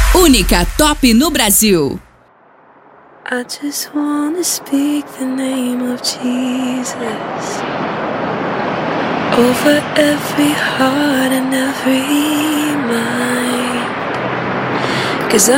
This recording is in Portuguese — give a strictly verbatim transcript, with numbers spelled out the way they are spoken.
Única top no Brasil. I just wanna speak the name of Jesus over every heart and every mind. 'Cause I